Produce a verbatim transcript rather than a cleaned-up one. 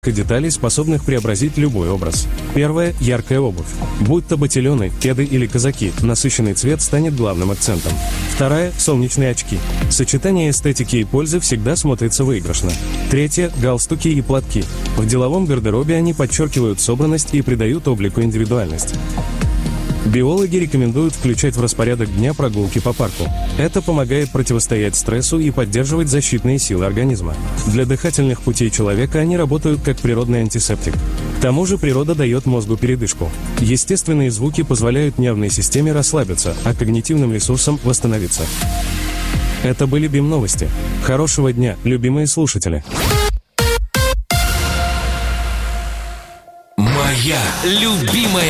деталей, способных преобразить любой образ. Первое – яркая обувь. Будь то ботильоны, кеды или казаки, насыщенный цвет станет главным акцентом. Вторая – солнечные очки. Сочетание эстетики и пользы всегда смотрится выигрышно. Третье – галстуки и платки. В деловом гардеробе они подчеркивают собранность и придают облику индивидуальность. Биологи рекомендуют включать в распорядок дня прогулки по парку. Это помогает противостоять стрессу и поддерживать защитные силы организма. Для дыхательных путей человека они работают как природный антисептик. К тому же природа дает мозгу передышку. Естественные звуки позволяют нервной системе расслабиться, а когнитивным ресурсам восстановиться. Это были БИМ-новости. Хорошего дня, любимые слушатели! Моя любимая